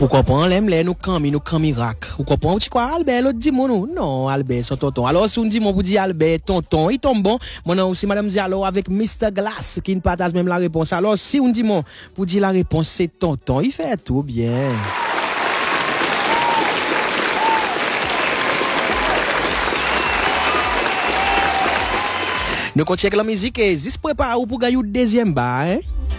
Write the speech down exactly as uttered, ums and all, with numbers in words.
Ou comprend l'aime les nous cami nous camirac. Ou comprend tu quoi Albert l'autre dit mon non non Albert son tonton. Alors si on dit mon pour dire Albert tonton, il tombe bon. Mon nom aussi madame Diallo avec mister Glass qui ne partage même la réponse. Alors si on dit mon pour dire la réponse c'est tonton, il fait tout bien. Nous continuons avec la musique et Zis prépare pour gagner le deuxième bas, hein?